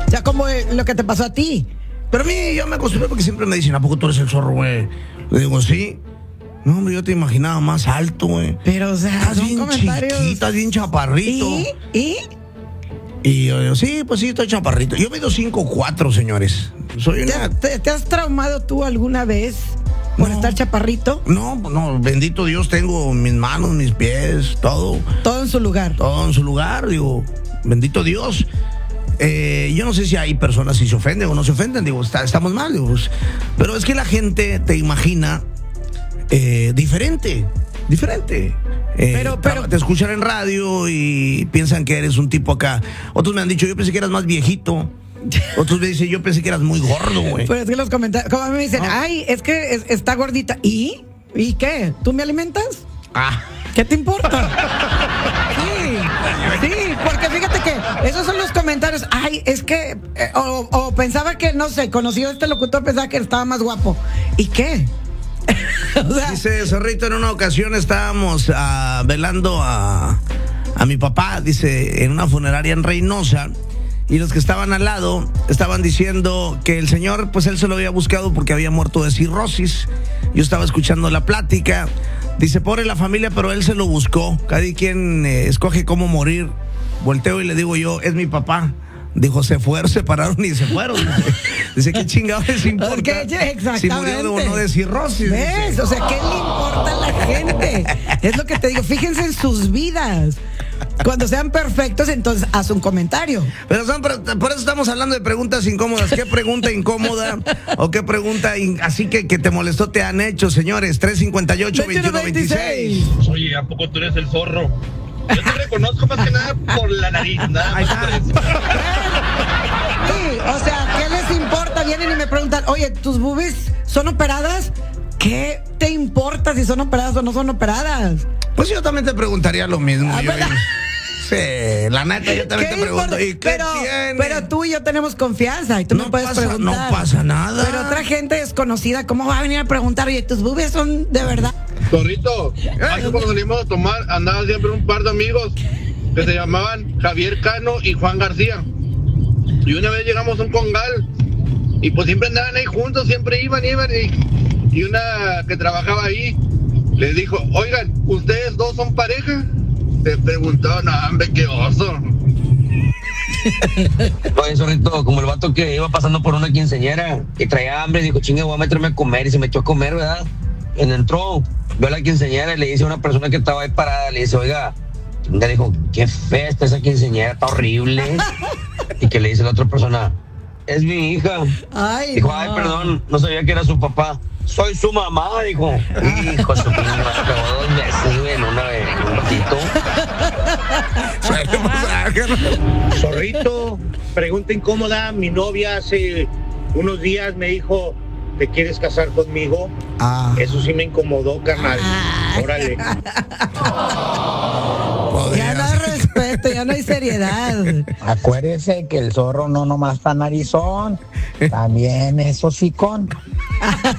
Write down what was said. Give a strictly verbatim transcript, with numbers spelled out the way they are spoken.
sea, como lo que te pasó a ti. Pero a mí yo me acostumbré porque siempre me dicen, ¿a poco tú eres el zorro, güey? Le digo, sí. No, hombre, yo te imaginaba más alto, güey. Pero, o sea, estás son bien comentarios. chiquito, estás bien chaparrito. ¿Y? ¿Y? Y yo digo, sí, pues sí, estoy chaparrito. Yo mido cinco cuatro, señores. Soy ¿Te, una... te, te has traumado tú alguna vez por No. estar chaparrito? No, no, bendito Dios, tengo mis manos, mis pies, todo. Todo en su lugar. Todo en su lugar, digo, bendito Dios. Eh, yo no sé si hay personas si se ofenden o no se ofenden, digo, está, estamos mal, digo, pues, pero es que la gente te imagina eh, diferente, diferente. Eh, Pero, pero- te escuchan en radio y piensan que eres un tipo acá. Otros me han dicho, yo pensé que eras más viejito. Otros me dicen, yo pensé que eras muy gordo, güey. Pero es que los comentarios, como a mí me dicen, ay, es que es- está gordita. ¿Y? ¿Y qué? ¿Tú me alimentas? Ah, ¿Qué te importa? Sí, sí, porque fíjate que esos son los comentarios. Ay, es que, eh, o, o pensaba que, no sé, conocido a este locutor, pensaba que estaba más guapo. ¿Y qué? O sea, dice Zorrito, en una ocasión estábamos ah, velando a, a mi papá, dice, en una funeraria en Reynosa. Y los que estaban al lado estaban diciendo que el señor, pues él se lo había buscado porque había muerto de cirrosis. Yo estaba escuchando la plática. Dice, pobre la familia, pero él se lo buscó. Cada quien eh, escoge cómo morir. Volteo y le digo yo, es mi papá. Dijo, se fueron, se pararon y se fueron. Dice, dice ¿qué chingados les importa? porque, exactamente. Si murió de, o no de cirrosis. ¿Ves? Dice. O sea, ¿qué le importa a la gente? Es lo que te digo, fíjense en sus vidas. Cuando sean perfectos, entonces haz un comentario. Pero son, por por eso estamos hablando de preguntas incómodas. ¿Qué pregunta incómoda o qué pregunta in- así que, que te molestó te han hecho, señores? tres cinco ocho, veintiuno veintiséis. Oye, ¿a poco tú eres el zorro? Yo te reconozco más que nada por la nariz, nada Ahí más está. por eso. Sí, o sea, ¿qué les importa? Vienen y me preguntan, oye, ¿tus boobies son operadas? ¿Qué te importa si son operadas o no son operadas? Pues yo también te preguntaría lo mismo. Ah, yo- ¿verdad? sí, la neta, yo también ¿Qué te pregunto. importa? ¿Y qué pero, tiene? pero tú y yo tenemos confianza y tú No me puedes pasa- preguntar. no pasa nada. Pero otra gente desconocida, ¿cómo va a venir a preguntar? Oye, ¿tus boobies son de verdad? Zorrito, hace cuando salimos a tomar, andaban siempre un par de amigos que se llamaban Javier Cano y Juan García. Y una vez llegamos a un congal y pues siempre andaban ahí juntos, siempre iban, iban. Y, y una que trabajaba ahí les dijo, oigan, ¿ustedes dos son pareja? Se preguntó, no, hombre, qué oso. Oye, Zorrito, como el vato que iba pasando por una quinceañera y traía hambre, dijo, chingue, voy a meterme a comer, y se metió a comer, ¿verdad? Y entró, vio a la quinceañera y le dice a una persona que estaba ahí parada, le dice, oiga, le dijo, qué fea está esa quinceañera, está horrible. Y que le dice la otra persona, es mi hija. Ay, Dijo, no. ay, perdón, no sabía que era su papá. Soy su mamá, dijo. Hijo de su pinche madre, acabó dos veces, güey, en una vez, en un ratito. Zorrito, pregunta incómoda. Mi novia hace unos días me dijo, ¿te quieres casar conmigo? Ah, Eso sí me incomodó, carnal. Órale. Ya no hay respeto, ya no hay seriedad. Acuérdese que el zorro no nomás está narizón, también es hocicón.